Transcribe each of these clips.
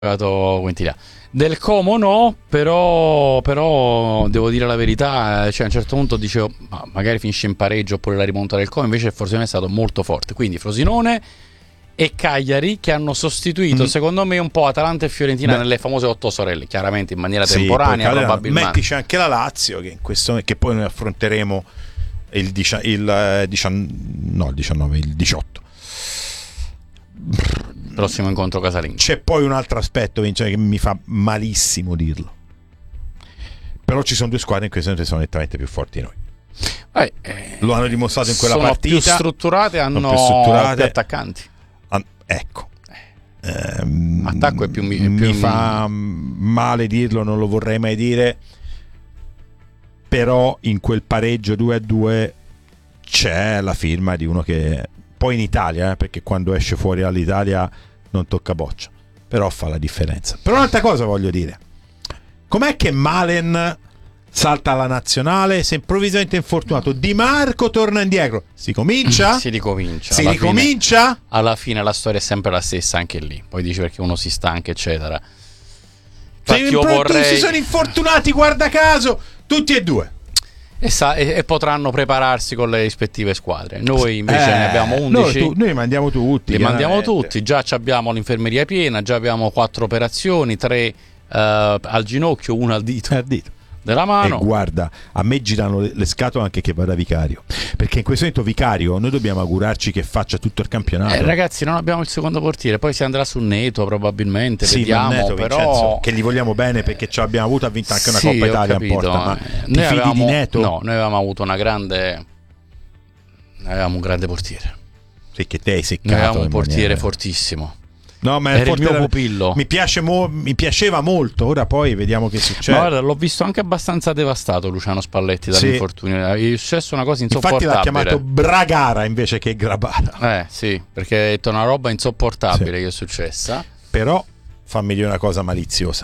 Quintiliano. Del Como no, però devo dire la verità, cioè a un certo punto dicevo magari finisce in pareggio oppure la rimonta del Como, invece il Frosinone è stato molto forte, quindi Frosinone e Cagliari che hanno sostituito secondo me un po' Atalanta e Fiorentina nelle famose 8 sorelle, chiaramente in maniera temporanea, probabilmente. Mettici anche la Lazio che poi noi affronteremo il 18. Prossimo incontro casalingo. C'è poi un altro aspetto, Vince, che mi fa malissimo dirlo, però ci sono due squadre in questo momento che sono nettamente più forti di noi. Lo hanno dimostrato in quella partita. Sono più strutturate, hanno più attaccanti. Ecco, attacco è più mi fa male dirlo, non lo vorrei mai dire, però in quel pareggio 2-2 c'è la firma di uno che poi in Italia, perché quando esce fuori dall'Italia non tocca boccia, però fa la differenza. Però un'altra cosa voglio dire: com'è che Malen salta alla nazionale, se improvvisamente infortunato, Di Marco torna indietro, si ricomincia? Alla fine la storia è sempre la stessa anche lì, poi dici perché uno si stanca eccetera. Si sono infortunati, guarda caso, tutti e due. E potranno prepararsi con le rispettive squadre. Noi invece ne abbiamo 11. Noi mandiamo tutti. Li mandiamo tutti. Già abbiamo l'infermeria piena, già abbiamo 4 operazioni, 3 al ginocchio, 1 al dito. Della mano. E guarda, a me girano le scatole anche che vada Vicario, perché in questo momento Vicario noi dobbiamo augurarci che faccia tutto il campionato. Ragazzi, non abbiamo il secondo portiere, poi si andrà su Neto probabilmente, vediamo, Neto, però Vincenzo, che gli vogliamo bene perché ce l'abbiamo avuto, ha vinto anche una Coppa Italia in porta, ma ti fidi di Neto? No, noi avevamo avuto avevamo un grande portiere. Sì, che te hai seccato. Noi avevamo un portiere fortissimo. No, ma era il mio pupillo. Mi piaceva molto. Ora poi vediamo che succede. Ma guarda, l'ho visto anche abbastanza devastato Luciano Spalletti dall'infortunio. È successo una cosa insopportabile. Infatti l'ha chiamato Bragara invece che Grabara. Sì, perché è detto una roba insopportabile che è successa. Però fammi dire una cosa maliziosa.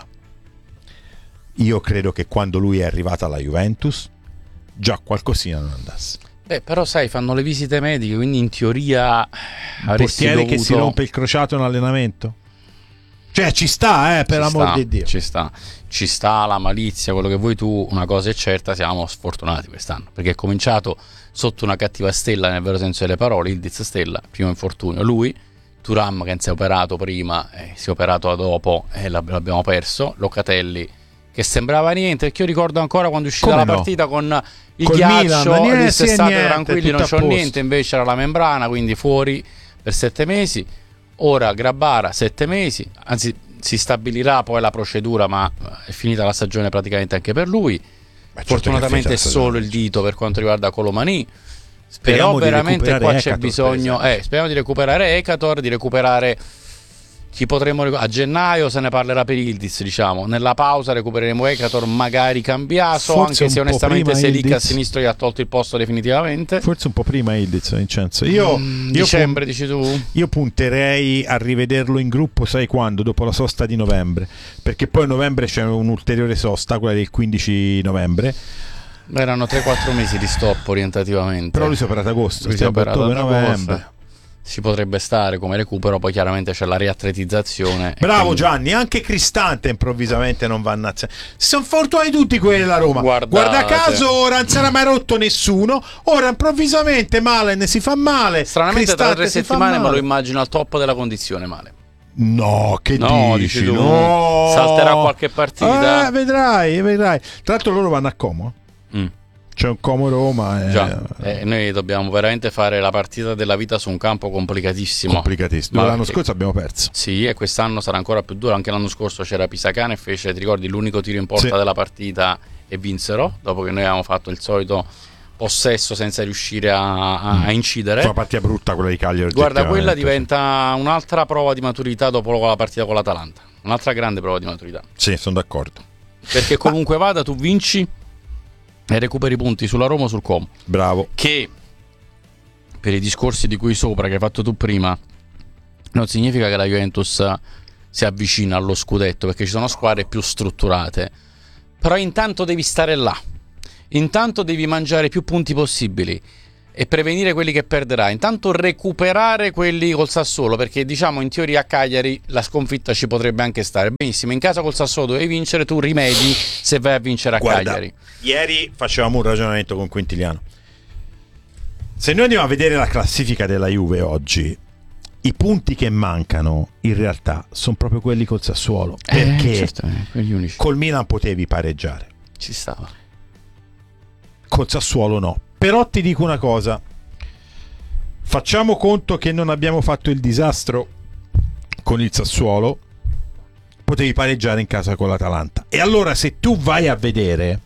Io credo che quando lui è arrivato alla Juventus già qualcosina non andasse. Però sai, fanno le visite mediche, quindi in teoria avresti portiere dovuto... che si rompe il crociato in allenamento? Cioè ci sta, per l'amor di Dio. Ci sta la malizia, quello che vuoi tu. Una cosa è certa, siamo sfortunati quest'anno, perché è cominciato sotto una cattiva stella nel vero senso delle parole, Ildiz Stella, primo infortunio, lui, Thuram che si è operato prima, si è operato dopo e l'abbiamo perso, Locatelli che sembrava niente, perché io ricordo ancora quando uscì dalla partita con il ghiaccio, disse state tranquilli, non c'ho niente, invece era la membrana, quindi fuori per 7 mesi. Ora Grabara 7 mesi, anzi si stabilirà poi la procedura, ma è finita la stagione praticamente anche per lui. Fortunatamente è solo il dito per quanto riguarda Colomani. Però veramente qua c'è bisogno, speriamo di recuperare Ekator, di recuperare chi potremo a gennaio, se ne parlerà per Ildiz, diciamo. Nella pausa recupereremo Ekator, magari cambiato, forse anche se onestamente Selic a sinistro gli ha tolto il posto definitivamente. Forse un po' prima Ildiz, Vincenzo. Dicembre dici tu? Io punterei a rivederlo in gruppo, sai quando? Dopo la sosta di novembre, perché poi a novembre c'è un'ulteriore sosta, quella del 15 novembre. Erano 3-4 mesi di stop orientativamente. Però lui si è operato ad agosto, si è operato a novembre. Si potrebbe stare come recupero, poi chiaramente c'è la riatletizzazione. Bravo quindi... Gianni, anche Cristante improvvisamente non va a nazionale. Si sono fortunati tutti quelli della Roma. Guarda caso ora non si era mai rotto nessuno, ora improvvisamente Malen si fa male. Stranamente tra 3 settimane me lo immagino al top della condizione Malen. No, che dici? Tu, no. Salterà qualche partita. Vedrai. Tra l'altro loro vanno a Como. C'è un Como Roma. Noi dobbiamo veramente fare la partita della vita su un campo complicatissimo. L'anno scorso abbiamo perso. Sì, e quest'anno sarà ancora più duro. Anche l'anno scorso c'era Pisacane e fece, ti ricordi, l'unico tiro in porta della partita e vinsero, dopo che noi avevamo fatto il solito possesso senza riuscire a incidere. Una partita brutta quella di Cagliari. Guarda, quella diventa un'altra prova di maturità dopo la partita con l'Atalanta. Un'altra grande prova di maturità. Sì, sono d'accordo. Perché comunque vada, tu vinci e recuperi punti sulla Roma o sul Como. Bravo. Che per i discorsi di cui sopra che hai fatto tu prima non significa che la Juventus si avvicina allo scudetto, perché ci sono squadre più strutturate. Però intanto devi stare là, intanto devi mangiare più punti possibili e prevenire quelli che perderai. Intanto recuperare quelli col Sassuolo, perché diciamo in teoria a Cagliari la sconfitta ci potrebbe anche stare. Benissimo, in casa col Sassuolo dovevi vincere, tu rimedi se vai a vincere a Cagliari. Ieri facevamo un ragionamento con Quintiliano. Se noi andiamo a vedere la classifica della Juve oggi, i punti che mancano in realtà sono proprio quelli col Sassuolo, perché quelli unici. Col Milan potevi pareggiare, Ci stava. col Sassuolo no. Però ti dico una cosa, facciamo conto che non abbiamo fatto il disastro con il Sassuolo, potevi pareggiare in casa con l'Atalanta. E allora se tu vai a vedere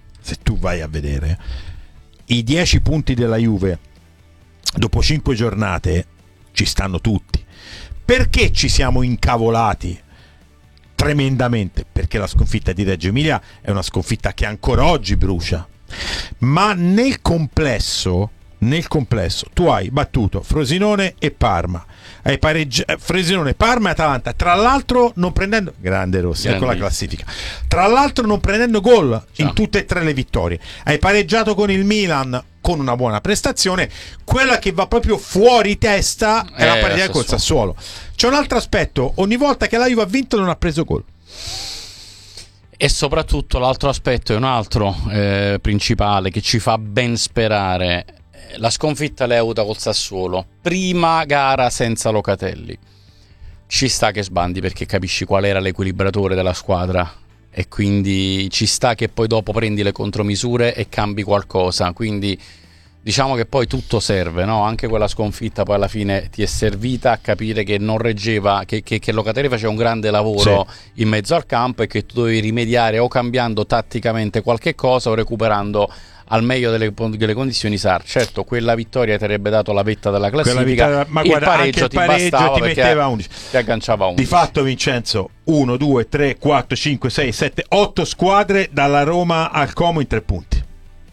i 10 punti della Juve dopo 5 giornate ci stanno tutti. Perché ci siamo incavolati tremendamente? Perché la sconfitta di Reggio Emilia è una sconfitta che ancora oggi brucia. Ma nel complesso tu hai battuto Frosinone e Parma, hai Frosinone, Parma e Atalanta, tra l'altro non prendendo, grande Rossi, ecco la classifica, tra l'altro non prendendo gol in tutte e 3 le vittorie, hai pareggiato con il Milan con una buona prestazione. Quella che va proprio fuori testa è la partita col Sassuolo. C'è un altro aspetto, ogni volta che la Juve ha vinto non ha preso gol. E soprattutto l'altro aspetto è un altro principale che ci fa ben sperare. La sconfitta l'hai avuta col Sassuolo, prima gara senza Locatelli. Ci sta che sbandi perché capisci qual era l'equilibratore della squadra e quindi ci sta che poi dopo prendi le contromisure e cambi qualcosa. Quindi diciamo che poi tutto serve, no? Anche quella sconfitta poi alla fine ti è servita a capire che non reggeva, che Locatelli faceva un grande lavoro in mezzo al campo e che tu dovevi rimediare o cambiando tatticamente qualche cosa o recuperando al meglio delle condizioni SAR. Certo, quella vittoria ti avrebbe dato la vetta della classifica, ma guarda, il pareggio ti bastava, ti metteva 11, ti agganciava 11. Di fatto, Vincenzo, 1, 2, 3, 4, 5, 6, 7, 8 squadre dalla Roma al Como in 3 punti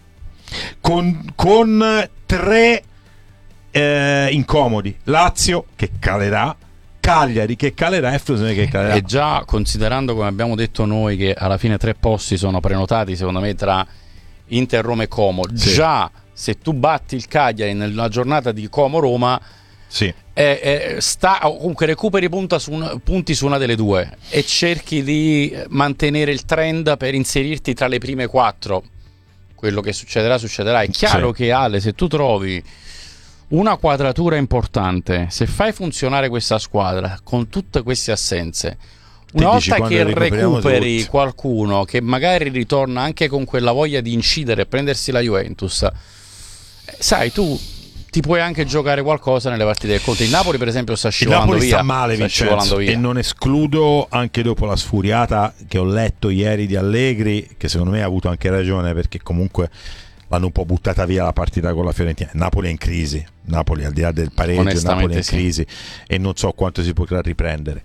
con 3 incomodi: Lazio che calerà, Cagliari che calerà e Frosinone che calerà. E già considerando, come abbiamo detto noi, che alla fine 3 posti sono prenotati secondo me tra Inter, Roma e Como, già se tu batti il Cagliari nella giornata di Como-Roma, comunque recuperi punti su una delle due e cerchi di mantenere il trend per inserirti tra le prime 4. Quello che succederà. È chiaro che, Ale, se tu trovi una quadratura importante, se fai funzionare questa squadra con tutte queste assenze, una volta che recuperi qualcuno che magari ritorna anche con quella voglia di incidere e prendersi la Juventus, sai, tu ti puoi anche giocare qualcosa nelle partite del Conte. Il Napoli per esempio sta scivolando via. Il Napoli sta male, Vincenzo, e non escludo, anche dopo la sfuriata che ho letto ieri di Allegri, che secondo me ha avuto anche ragione, perché comunque l'hanno un po' buttata via la partita con la Fiorentina. Napoli è in crisi, Napoli al di là del pareggio, Napoli è in crisi e non so quanto si potrà riprendere.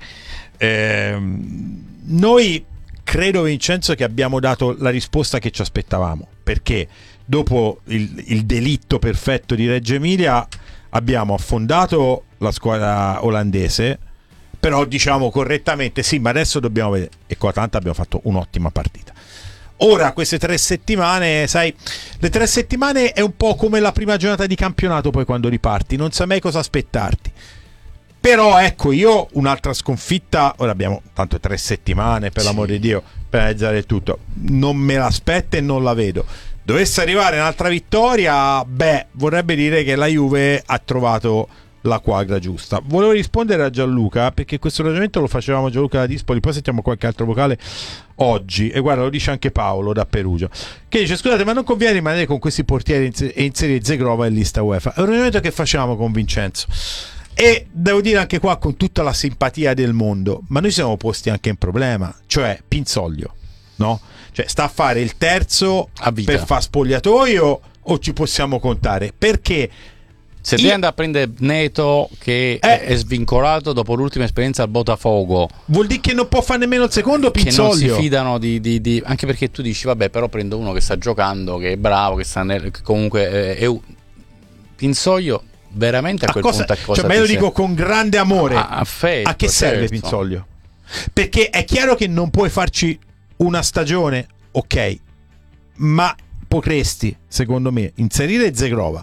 Noi credo, Vincenzo, che abbiamo dato la risposta che ci aspettavamo, perché dopo il delitto perfetto di Reggio Emilia abbiamo affondato la squadra olandese, però diciamo correttamente sì, ma adesso dobbiamo vedere, e con Atalanta abbiamo fatto un'ottima partita. Ora queste 3 settimane, sai, le 3 settimane è un po' come la prima giornata di campionato, poi quando riparti non sai mai cosa aspettarti. Però ecco, io un'altra sconfitta, ora abbiamo tanto 3 settimane, per l'amor di Dio, per analizzare il tutto, non me l'aspetto e non la vedo. Dovesse arrivare un'altra vittoria, vorrebbe dire che la Juve ha trovato la quadra giusta. Volevo rispondere a Gianluca, perché questo ragionamento lo facevamo Gianluca da Dispoli, poi sentiamo qualche altro vocale oggi, e guarda, lo dice anche Paolo da Perugia, che dice: scusate, ma non conviene rimanere con questi portieri e inserire Zegrova in lista UEFA? È un ragionamento che facciamo con Vincenzo, e devo dire anche qua con tutta la simpatia del mondo, ma noi siamo posti anche in problema, cioè Pinzoglio, no? Cioè sta a fare il terzo per far spogliatoio, o ci possiamo contare? Perché se devi andare a prendere Neto che è svincolato dopo l'ultima esperienza al Botafogo, vuol dire che non può fare nemmeno il secondo Pinzoglio, che non si fidano di anche perché tu dici vabbè, però prendo uno che sta giocando, che è bravo, che comunque è Pinzoglio veramente a quel punto a cosa, cioè, ma io lo dico con grande amore, affetto, a che serve Pinzoglio? Perché è chiaro che non puoi farci una stagione, ok, ma potresti, secondo me, inserire Zegrova,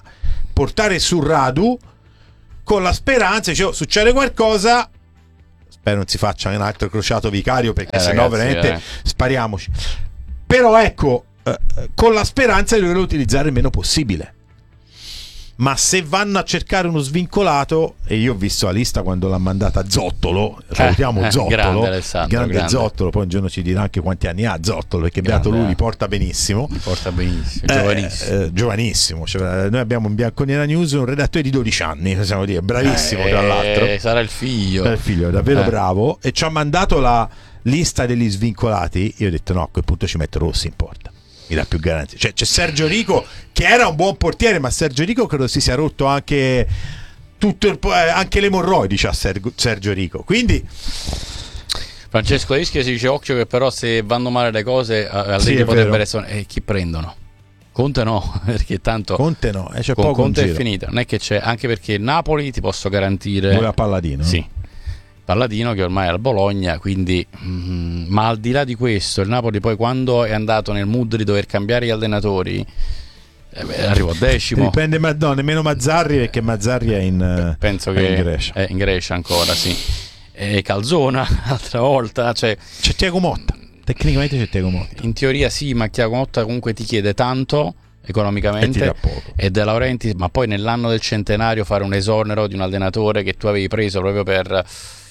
portare su Radu con la speranza, dicevo, succede qualcosa, spero non si faccia un altro crociato vicario, perché sennò veramente spariamoci, però ecco, con la speranza di doverlo utilizzare il meno possibile. Ma se vanno a cercare uno svincolato, e io ho visto la lista quando l'ha mandata Zottolo, salutiamo Zottolo, grande Zottolo, poi un giorno ci dirà anche quanti anni ha Zottolo, perché beato lui, li porta benissimo, giovanissimo, cioè, noi abbiamo in Bianconera News un redattore di 12 anni, possiamo dire, bravissimo, tra l'altro sarà il figlio, davvero bravo, e ci ha mandato la lista degli svincolati. Io ho detto no, a quel punto ci metto Rossi in porta, mi dà più garanzia. Cioè, c'è Sergio Rico che era un buon portiere, ma Sergio Rico credo si sia rotto anche anche le emorroidi, c'ha Sergio Rico, quindi Francesco Ischia si dice occhio che però se vanno male le cose Allegri potrebbe essere chi prendono? Conte no, perché tanto Conte no, c'è con poco Conte è finita, non è che c'è, anche perché il Napoli ti posso garantire la Palladino, sì, Palladino che ormai è al Bologna, quindi ma al di là di questo il Napoli poi quando è andato nel mood di dover cambiare gli allenatori arrivò decimo, dipende, ma no, nemmeno Mazzarri, perché Mazzarri è penso che in Grecia, è in Grecia ancora, sì, e Calzona l'altra volta, cioè c'è Thiago Motta, tecnicamente c'è Thiago Motta, in teoria sì, ma Thiago Motta comunque ti chiede tanto economicamente e De Laurentiis, ma poi nell'anno del centenario fare un esonero di un allenatore che tu avevi preso proprio per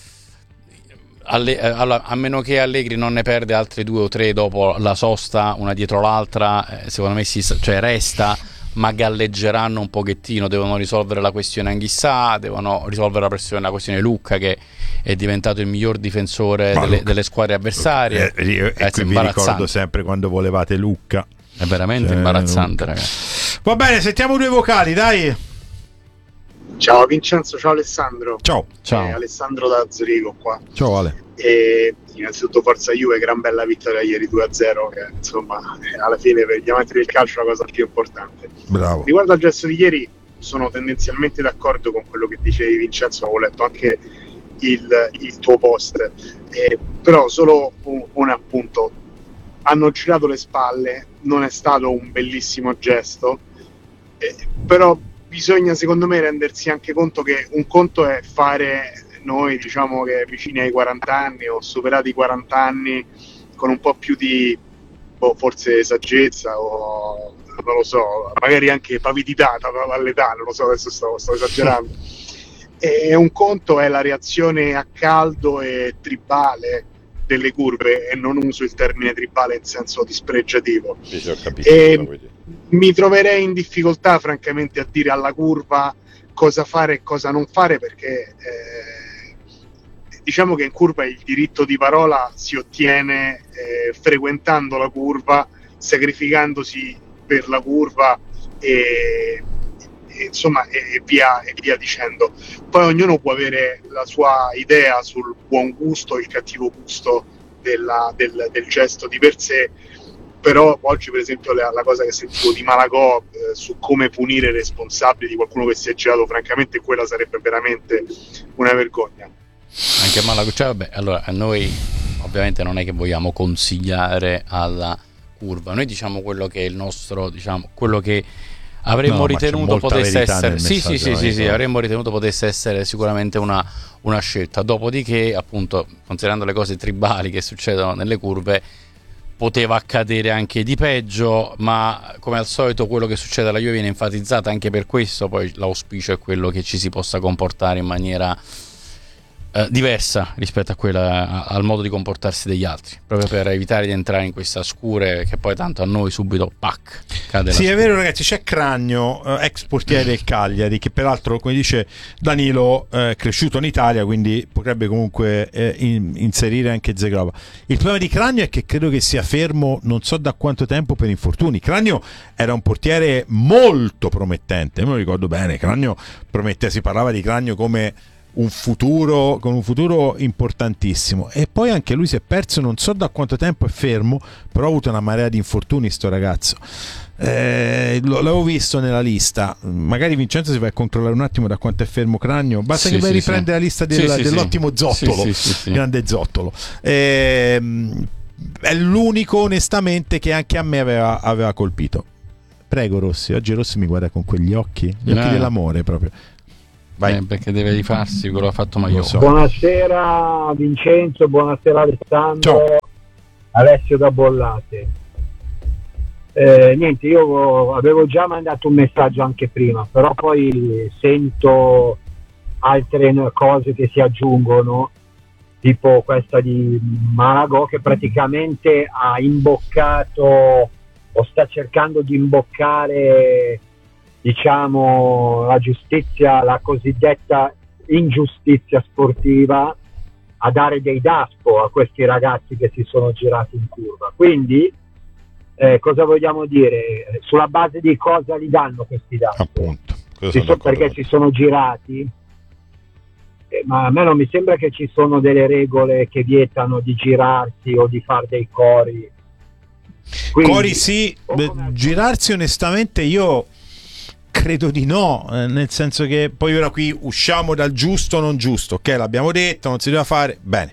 a meno che Allegri non ne perde altri 2 o 3 dopo la sosta una dietro l'altra, secondo me resta, ma galleggeranno un pochettino, devono risolvere la questione Anghissà, devono risolvere la questione Lucca, che è diventato il miglior difensore delle squadre avversarie. Vi ricordo sempre quando volevate Lucca, è veramente imbarazzante, ragazzi. Va bene, sentiamo 2 vocali, dai. Ciao Vincenzo, ciao Alessandro. Ciao. Alessandro da Zurigo qua. Ciao Ale. E innanzitutto forza Juve, gran bella vittoria ieri 2-0, che insomma alla fine per gli amanti del calcio è la cosa più importante. Bravo. Riguardo al gesto di ieri sono tendenzialmente d'accordo con quello che dicevi Vincenzo, avevo letto anche il tuo post, però solo un appunto: hanno girato le spalle, non è stato un bellissimo gesto, però bisogna secondo me rendersi anche conto che un conto è fare, noi diciamo che vicini ai 40 anni o superati i 40 anni, con un po' più di forse saggezza o non lo so, magari anche pavidità all'età, non lo so, adesso sto esagerando, e un conto è la reazione a caldo e tribale delle curve, e non uso il termine tribale in senso dispregiativo. Sì, ho capito, mi troverei in difficoltà francamente a dire alla curva cosa fare e cosa non fare, perché diciamo che in curva il diritto di parola si ottiene frequentando la curva, sacrificandosi per la curva e insomma e via dicendo. Poi ognuno può avere la sua idea sul buon gusto e il cattivo gusto del gesto di per sé, però oggi per esempio la cosa che sentivo di Malagò su come punire i responsabili di qualcuno che si è girato, francamente quella sarebbe veramente una vergogna. Anche Malagò, cioè, vabbè, allora noi ovviamente non è che vogliamo consigliare alla curva, noi diciamo quello che è il nostro, diciamo quello che avremmo ritenuto potesse essere, sì, avremmo ritenuto potesse essere sicuramente una scelta. Dopodiché, appunto, considerando le cose tribali che succedono nelle curve, poteva accadere anche di peggio, ma come al solito quello che succede alla Juve viene enfatizzato, anche per questo poi l'auspicio è quello che ci si possa comportare in maniera diversa rispetto a quella, al modo di comportarsi degli altri, proprio per evitare di entrare in questa scure che poi tanto a noi subito cade. Sì, è vero ragazzi, c'è Cragno, ex portiere del Cagliari, che peraltro, come dice Danilo, è cresciuto in Italia, quindi potrebbe comunque inserire anche Zegrova. Il problema di Cragno è che credo che sia fermo non so da quanto tempo per infortuni. Cragno era un portiere molto promettente, me lo ricordo bene. Cragno prometteva, si parlava di Cragno come un futuro importantissimo, e poi anche lui si è perso, non so da quanto tempo, è fermo, però ha avuto una marea di infortuni sto ragazzo. L'avevo visto nella lista, magari Vincenzo si va a controllare un attimo da quanto è fermo Cragno, basta che vai a riprendere la lista dell'ottimo Zottolo, grande Zottolo. È l'unico onestamente che anche a me aveva colpito. Prego Rossi, oggi Rossi mi guarda con quegli occhi, gli occhi dell'amore proprio. Vai. Perché deve rifarsi quello che ha fatto Maio. So. Buonasera Vincenzo, buonasera Alessandro. Ciao. Alessio da Bollate. Niente, io avevo già mandato un messaggio anche prima, però poi sento altre cose che si aggiungono, tipo questa di Malagò, che praticamente ha imboccato o sta cercando di imboccare, diciamo, la giustizia, la cosiddetta ingiustizia sportiva, a dare dei daspo a questi ragazzi che si sono girati in curva. Quindi cosa vogliamo dire? Sulla base di cosa li danno questi daspo? Appunto, perché si sono girati? Ma a me non mi sembra che ci sono delle regole che vietano di girarsi o di fare dei cori. Quindi, cori sì, girarsi onestamente io credo di no, nel senso che poi ora qui usciamo dal giusto o non giusto, ok, l'abbiamo detto, non si deve fare, bene.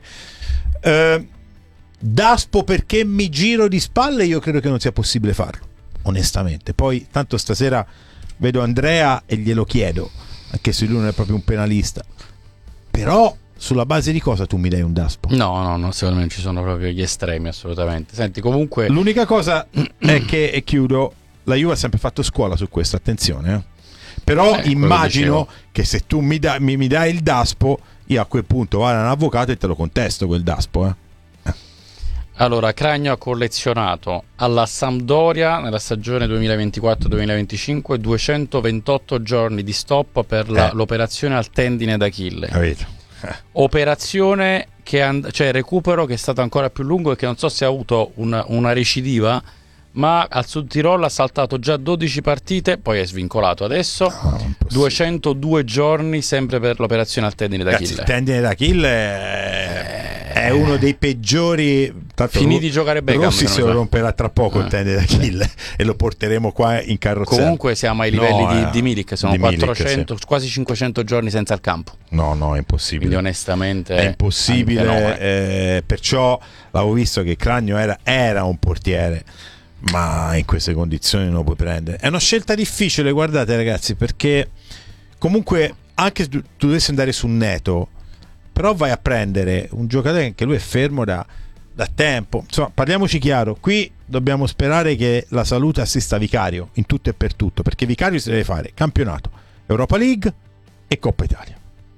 Daspo perché mi giro di spalle, io credo che non sia possibile farlo, onestamente. Poi tanto stasera vedo Andrea e glielo chiedo, anche se lui non è proprio un penalista, però sulla base di cosa tu mi dai un daspo? No, secondo me non ci sono proprio gli estremi, assolutamente. Senti, comunque l'unica cosa è che, e chiudo, la Juve ha sempre fatto scuola su questo, attenzione, però immagino che se tu mi dai il daspo, io a quel punto vado a un avvocato e te lo contesto quel daspo. Allora, Cragno ha collezionato alla Sampdoria nella stagione 2024-2025 228 giorni di stop per l'operazione al tendine d'Achille. Capito? Operazione cioè recupero che è stato ancora più lungo e che non so se ha avuto una recidiva, ma al Sud Tirolo ha saltato già 12 partite, poi è svincolato adesso. 202 giorni sempre per l'operazione al tendine d'Achille. Il tendine d'Achille è uno dei peggiori. Finiti di giocare Beckham, Rossi se lo romperà tra poco il tendine d'Achille e lo porteremo qua in carrozzella. Comunque siamo ai livelli di Milik, sono di 400, Milik, sì. Quasi 500 giorni senza il campo. No, è impossibile. Quindi onestamente è impossibile, perciò l'avevo visto che Cragno era un portiere, ma in queste condizioni non lo puoi prendere. È una scelta difficile, guardate ragazzi, perché comunque anche se tu dovessi andare su Neto, però vai a prendere un giocatore che anche lui è fermo da tempo. Insomma, parliamoci chiaro, qui dobbiamo sperare che la salute assista Vicario in tutto e per tutto, perché Vicario si deve fare campionato, Europa League e Coppa Italia.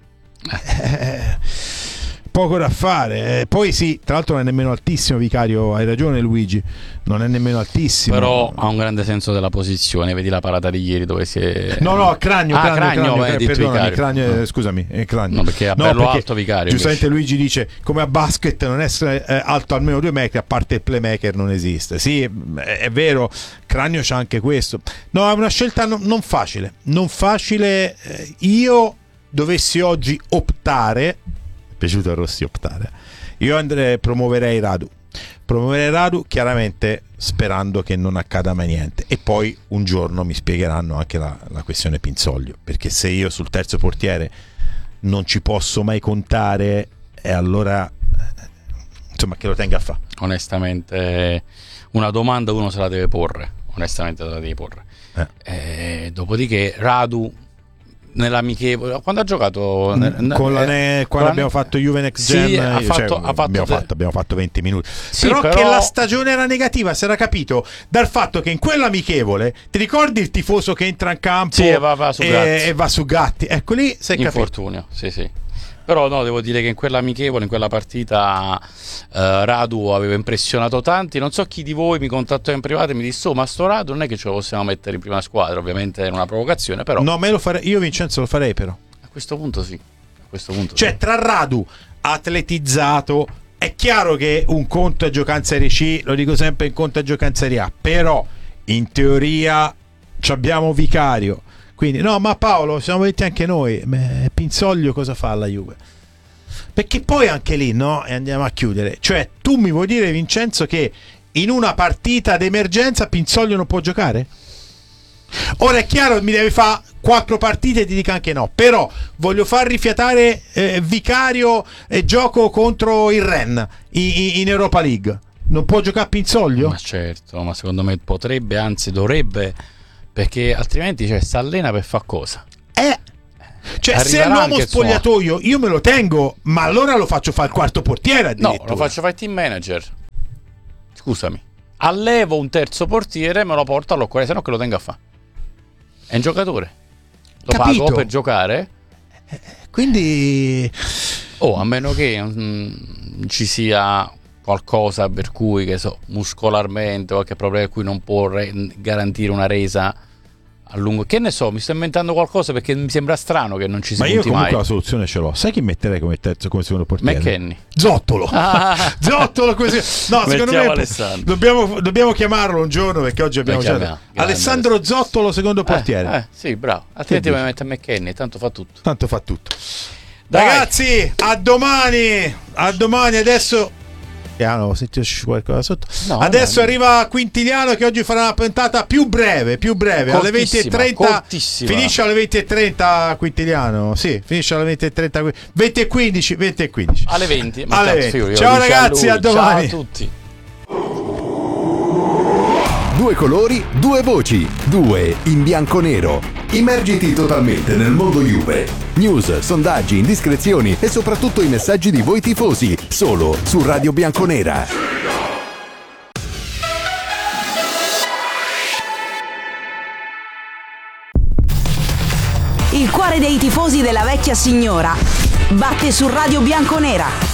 Poco da fare. Poi sì, tra l'altro non è nemmeno altissimo Vicario, hai ragione Luigi, non è nemmeno altissimo, però ha un grande senso della posizione. Vedi la parata di ieri dove si è... Cragno, perdonami, Cragno, scusami, Cragno. No, perché è bello alto Vicario. Giustamente invece. Luigi dice, come a basket non essere alto almeno 2 metri, a parte il playmaker non esiste. Sì, è vero, Cragno c'ha anche questo. No, è una scelta non facile. Io dovessi oggi optare, piaciuto a Rossi optare, io promuoverei Radu chiaramente sperando che non accada mai niente, e poi un giorno mi spiegheranno anche la questione Pinsoglio, perché se io sul terzo portiere non ci posso mai contare, e allora insomma che lo tenga a fare. Onestamente una domanda uno se la deve porre, dopodiché Radu nell'amichevole, quando ha giocato quando abbiamo fatto Juve Next Gen, abbiamo fatto 20 minuti, però che la stagione era negativa si era capito dal fatto che in quell'amichevole, ti ricordi il tifoso che entra in campo e va su Gatti, ecco lì sei infortunio, sì. Però no, devo dire che in quell'amichevole, in quella partita Radu aveva impressionato tanti. Non so chi di voi mi contattò in privato e mi disse: ma sto Radu non è che ce lo possiamo mettere in prima squadra. Ovviamente era una provocazione, però no, me lo farei io, Vincenzo, lo farei, però a questo punto sì. Cioè tra Radu atletizzato, è chiaro che un conto è giocare in Serie C, lo dico sempre, in conto è giocare in Serie A, però in teoria abbiamo Vicario. Quindi no, ma Paolo, siamo detti anche noi, Pinsoglio cosa fa alla Juve? Perché poi anche lì, no? E andiamo a chiudere. Cioè, tu mi vuoi dire, Vincenzo, che in una partita d'emergenza Pinsoglio non può giocare? Ora è chiaro, mi deve fare 4 partite e ti dico anche no, però voglio far rifiatare Vicario e gioco contro il Rennes in Europa League. Non può giocare Pinsoglio? Ma certo, ma secondo me potrebbe, anzi dovrebbe perché altrimenti si allena per fare cosa? Cioè, se è l'uomo spogliatoio io me lo tengo, ma allora lo faccio fare il quarto portiere addirittura. No, lo faccio fare team manager. Scusami, allevo un terzo portiere, me lo porto all'occorre, se no che lo tenga a fare. È un giocatore, lo Capito? pago per giocare. Quindi a meno che ci sia qualcosa per cui, che so, muscolarmente, qualche problema per cui non può garantire una resa a lungo, che ne so, mi sto inventando qualcosa, perché mi sembra strano che non ci si punti mai. Ma io comunque la soluzione ce l'ho. Sai chi metterei come secondo portiere? McKennie. Zottolo. Zottolo così. No, secondo me dobbiamo chiamarlo un giorno, perché oggi abbiamo Alessandro Zottolo secondo portiere. Sì, bravo. Altrimenti mi mette McKennie, tanto fa tutto. Dai. Ragazzi, a domani. Adesso senti qualcosa sotto. Adesso arriva Quintiliano, che oggi farà una puntata più breve, alle 20:30. Finisce alle 20:30 Quintiliano. Sì, finisce alle 20:30, 20:15. Alle 20. Ciao ragazzi, a domani. Ciao a tutti. Due colori, due voci, due in bianco-nero. Immergiti totalmente nel mondo Juve. News, sondaggi, indiscrezioni e soprattutto i messaggi di voi tifosi, solo su Radio Bianconera. Il cuore dei tifosi della vecchia signora batte su Radio Bianconera.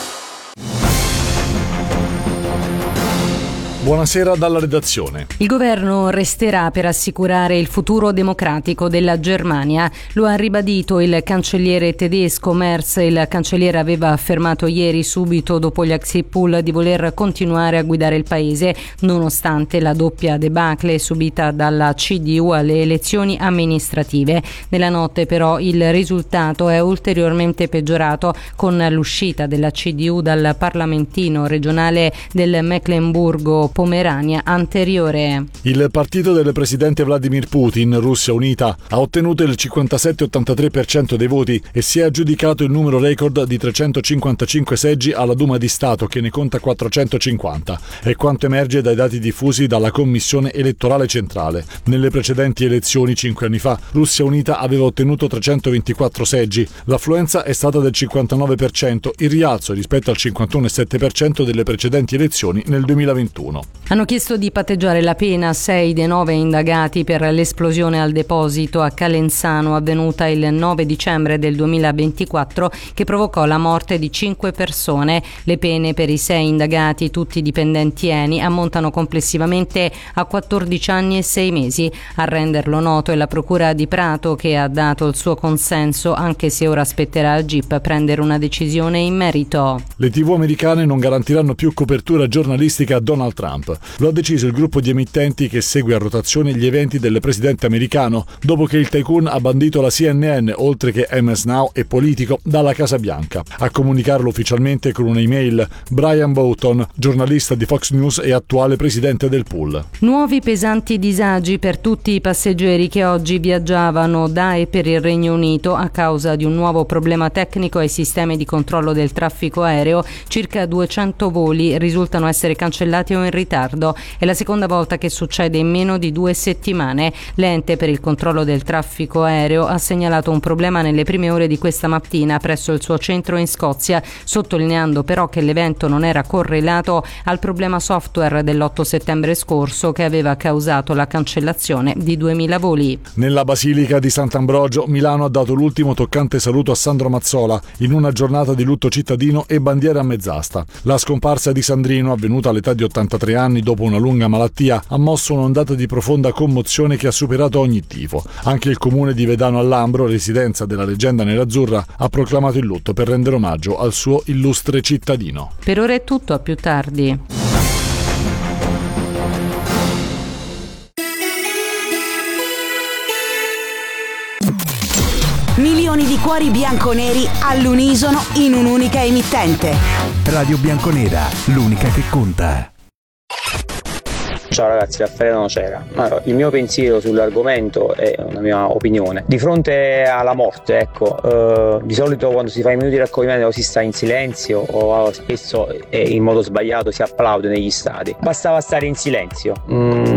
Buonasera dalla redazione. Il governo resterà per assicurare il futuro democratico della Germania. Lo ha ribadito il cancelliere tedesco Merz. Il cancelliere aveva affermato ieri, subito dopo gli exit poll, di voler continuare a guidare il paese, nonostante la doppia debacle subita dalla CDU alle elezioni amministrative. Nella notte però il risultato è ulteriormente peggiorato, con l'uscita della CDU dal parlamentino regionale del Mecklenburgo-Pomerania anteriore. Il partito del presidente Vladimir Putin, Russia Unita, ha ottenuto il 57,83% dei voti e si è aggiudicato il numero record di 355 seggi alla Duma di Stato, che ne conta 450. È quanto emerge dai dati diffusi dalla Commissione elettorale centrale. Nelle precedenti elezioni 5 anni fa, Russia Unita aveva ottenuto 324 seggi. L'affluenza è stata del 59%, il rialzo rispetto al 51,7% delle precedenti elezioni nel 2021. Hanno chiesto di patteggiare la pena 6 dei 9 indagati per l'esplosione al deposito a Calenzano avvenuta il 9 dicembre del 2024, che provocò la morte di 5 persone. Le pene per i 6 indagati, tutti dipendenti ENI, ammontano complessivamente a 14 anni e 6 mesi. A renderlo noto è la Procura di Prato, che ha dato il suo consenso, anche se ora spetterà al GIP prendere una decisione in merito. Le TV americane non garantiranno più copertura giornalistica a Donald Trump. Lo ha deciso il gruppo di emittenti che segue a rotazione gli eventi del presidente americano, dopo che il tycoon ha bandito la CNN, oltre che MS Now e Politico, dalla Casa Bianca. A comunicarlo ufficialmente con un'email Brian Boughton, giornalista di Fox News e attuale presidente del pool. Nuovi pesanti disagi per tutti i passeggeri che oggi viaggiavano da e per il Regno Unito a causa di un nuovo problema tecnico ai sistemi di controllo del traffico aereo. Circa 200 voli risultano essere cancellati o in ritardo. È la seconda volta che succede in meno di 2 settimane. L'ente per il controllo del traffico aereo ha segnalato un problema nelle prime ore di questa mattina presso il suo centro in Scozia, sottolineando però che l'evento non era correlato al problema software dell'8 settembre scorso, che aveva causato la cancellazione di 2000 voli. Nella Basilica di Sant'Ambrogio, Milano ha dato l'ultimo toccante saluto a Sandro Mazzola in una giornata di lutto cittadino e bandiera a mezz'asta. La scomparsa di Sandrino, avvenuta all'età di 83 anni dopo una lunga malattia, ha mosso un'ondata di profonda commozione che ha superato ogni tifo. Anche il comune di Vedano al Lambro, residenza della leggenda nerazzurra, ha proclamato il lutto per rendere omaggio al suo illustre cittadino. Per ora è tutto, a più tardi. Milioni di cuori bianconeri all'unisono in un'unica emittente. Radio Bianconera, l'unica che conta. Ciao ragazzi, Raffaele Nocera. Allora, il mio pensiero sull'argomento è una mia opinione. Di fronte alla morte, di solito quando si fa i minuti di raccoglimento o si sta in silenzio o spesso in modo sbagliato si applaude negli stadi. Bastava stare in silenzio.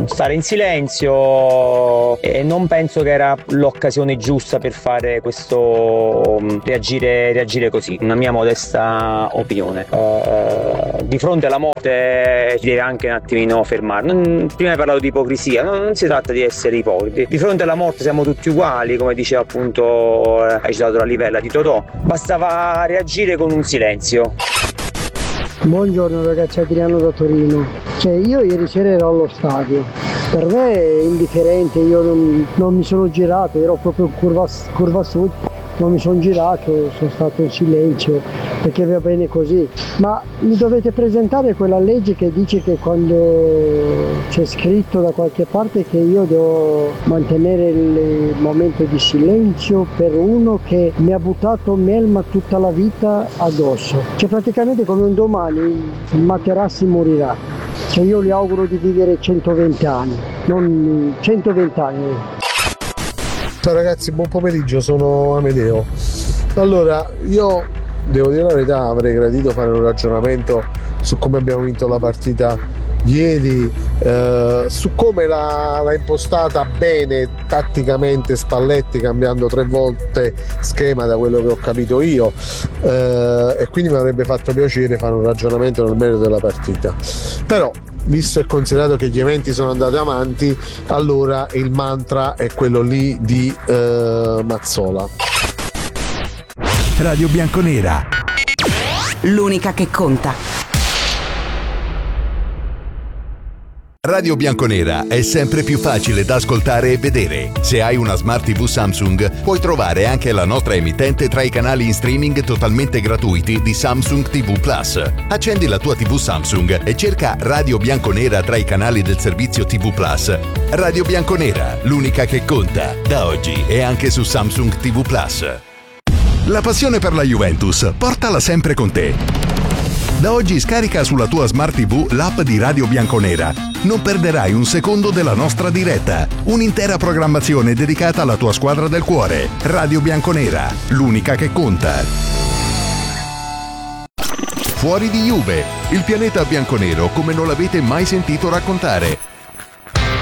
stare in silenzio, e non penso che era l'occasione giusta per fare questo, reagire così, una mia modesta opinione. Di fronte alla morte si deve anche un attimino fermare. Prima hai parlato di ipocrisia, non si tratta di essere ipocriti. Di fronte alla morte siamo tutti uguali, come diceva appunto, hai citato la livella di Totò, bastava reagire con un silenzio. Buongiorno ragazzi, Adriano da Torino. Io ieri sera ero allo stadio, per me è indifferente, io non mi sono girato, ero proprio curva sud, non mi sono girato, sono stato in silenzio perché va bene così. Ma mi dovete presentare quella legge che dice che quando c'è scritto da qualche parte che io devo mantenere il momento di silenzio per uno che mi ha buttato melma tutta la vita addosso. Praticamente come un domani il Materassi morirà. Io gli auguro di vivere 120 anni, non 120 anni. Ciao ragazzi, buon pomeriggio, sono Amedeo. Allora, io devo dire la verità, avrei gradito fare un ragionamento su come abbiamo vinto la partita ieri, su come l'ha impostata bene tatticamente Spalletti, cambiando 3 volte schema da quello che ho capito io, e quindi mi avrebbe fatto piacere fare un ragionamento nel merito della partita. Però, visto e considerato che gli eventi sono andati avanti, allora il mantra è quello lì di Mazzola. Radio Bianconera, l'unica che conta. Radio Bianconera è sempre più facile da ascoltare e vedere. Se hai una Smart TV Samsung, puoi trovare anche la nostra emittente tra i canali in streaming totalmente gratuiti di Samsung TV Plus. Accendi la tua TV Samsung e cerca Radio Bianconera tra i canali del servizio TV Plus. Radio Bianconera, l'unica che conta, da oggi e anche su Samsung TV Plus. La passione per la Juventus, portala sempre con te. Da oggi scarica sulla tua Smart TV l'app di Radio Bianconera. Non perderai un secondo della nostra diretta. Un'intera programmazione dedicata alla tua squadra del cuore. Radio Bianconera, l'unica che conta. Fuori di Juve, il pianeta bianconero come non l'avete mai sentito raccontare.